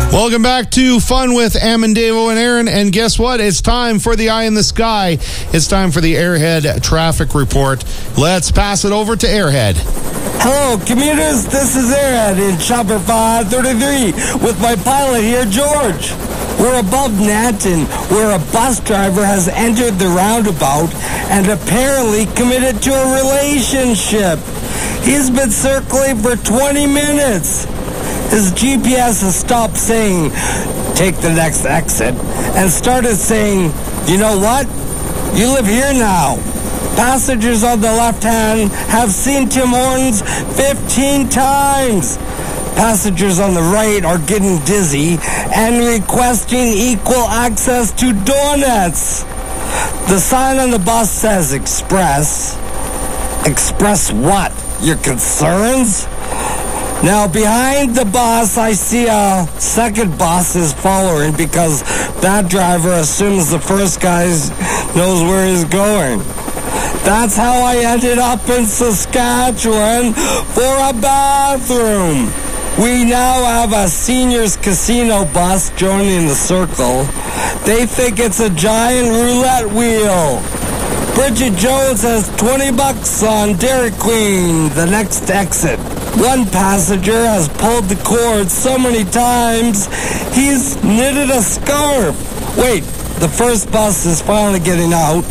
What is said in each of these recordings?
Welcome back to Fun with Amandavo and Aaron. And guess what? It's time for the Eye in the Sky. It's time for the Airhead traffic report. Let's pass it over to Airhead. Hello, commuters. This is Airhead in Chopper 533 with my pilot here, George. We're above Nanton, where a bus driver has entered the roundabout and apparently committed to a relationship. He's been circling for 20 minutes. His GPS has stopped saying, take the next exit, and started saying, you know what? You live here now. Passengers on the left hand have seen Tim Hortons 15 times. Passengers on the right are getting dizzy and requesting equal access to donuts. The sign on the bus says express. Express what? Your concerns? Now, behind the bus, I see a second bus is following because that driver assumes the first guy knows where he's going. That's how I ended up in Saskatchewan for a bathroom. We now have a seniors casino bus joining the circle. They think it's a giant roulette wheel. Bridget Jones has $20 on Dairy Queen, the next exit. One passenger has pulled the cord so many times, he's knitted a scarf. Wait, the first bus is finally getting out.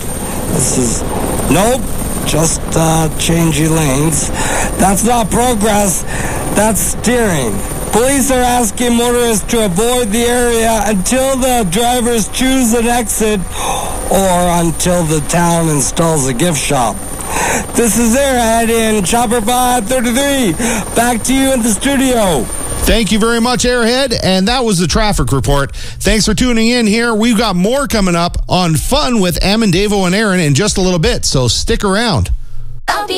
Nope, just changing lanes. That's not progress, that's steering. Police are asking motorists to avoid the area until the drivers choose an exit or until the town installs a gift shop. This is Airhead in Chopper 533. Back to you in the studio. Thank you very much, Airhead. And that was the traffic report. Thanks for tuning in here. We've got more coming up on Fun with Amandavo and Aaron in just a little bit, so stick around.